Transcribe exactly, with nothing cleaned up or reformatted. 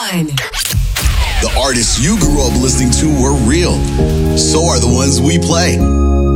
one. The artists you grew up listening to were real. So are the ones we play.